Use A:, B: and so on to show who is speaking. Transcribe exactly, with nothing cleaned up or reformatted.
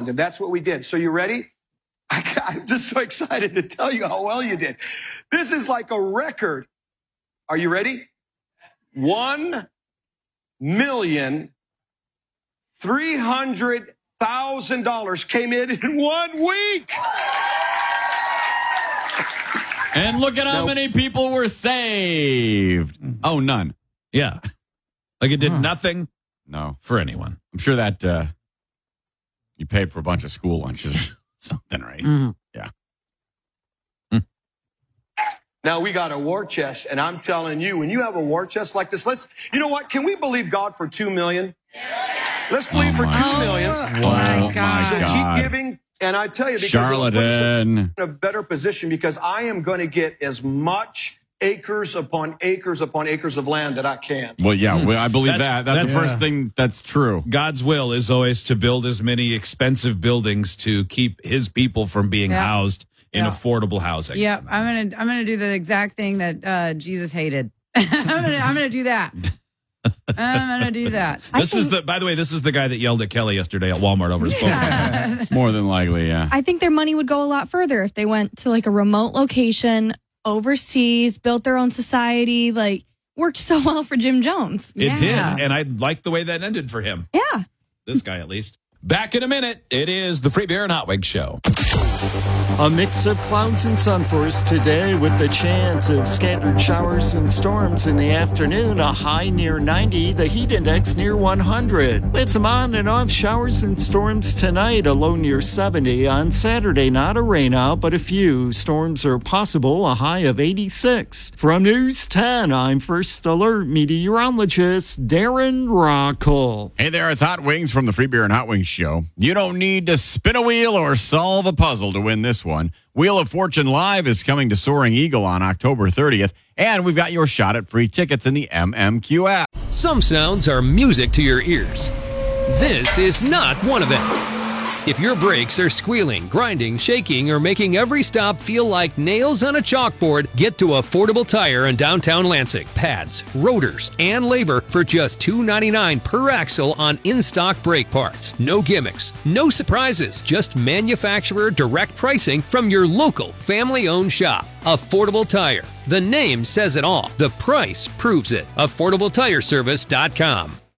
A: And that's what we did. So you ready? I, I'm just so excited to tell you how well you did. This is like a record. Are you ready? One million three hundred thousand dollars came in in one week.
B: And look at how
A: Nope.
B: many people were saved. Oh, none.
C: Yeah. Like it did
B: Huh.
C: nothing
B: No.
C: for anyone.
B: I'm sure that uh, you paid for a bunch of school lunches. Something, right?
D: Mhm.
B: Yeah.
A: Now we got a war chest, and I'm telling you, when you have a war chest like this, let's, you know what? Can we believe God for two million? Let's believe
B: Oh
A: for
B: my-
A: two million.
D: Oh,
B: Oh,
D: my
B: my
D: God.
A: So
B: God.
A: keep giving, and I tell you, because it'll put us
B: Charlatan.
A: in a better position, because I am going to get as much acres upon acres upon acres of land that I can.
B: Well, yeah, well, I believe
C: That's-
B: that. That's,
C: that's-
B: the first
C: yeah.
B: thing that's true.
C: God's will is always to build as many expensive buildings to keep his people from being
D: Yeah.
C: housed in
D: Yeah.
C: affordable housing.
D: Yep, I'm gonna I'm gonna do the exact thing that uh, Jesus hated. I'm gonna I'm gonna do that. I'm gonna do that.
C: This is the, by the way, this is the guy that yelled at Kelly yesterday at Walmart over his phone.
B: More than likely, yeah.
E: I think their money would go a lot further if they went to like a remote location overseas, built their own society, like worked so well for Jim Jones.
C: It
D: Yeah.
C: did. And I like the way that ended for him.
E: Yeah.
C: This guy, at least. Back in a minute. It is the Free Beer and Hot Wings Show.
F: A mix of clouds and sun for us today with the chance of scattered showers and storms in the afternoon. A high near ninety, the heat index near one hundred. We have some on and off showers and storms tonight, a low near seventy. On Saturday, not a rain out, but a few storms are possible, a high of eighty-six. From News ten, I'm First Alert meteorologist Darren Rockle.
B: Hey there, it's Hot Wings from the Free Beer and Hot Wings Show. You don't need to spin a wheel or solve a puzzle to win this one. Wheel of Fortune Live is coming to Soaring Eagle on October thirtieth, and we've got your shot at free tickets in the M M Q app.
G: Some sounds are music to your ears. This is not one of them. If your brakes are squealing, grinding, shaking, or making every stop feel like nails on a chalkboard, get to Affordable Tire in downtown Lansing. Pads, rotors, and labor for just two dollars and ninety-nine cents per axle on in-stock brake parts. No gimmicks, no surprises, just manufacturer direct pricing from your local family-owned shop. Affordable Tire. The name says it all. The price proves it. affordable tire service dot com.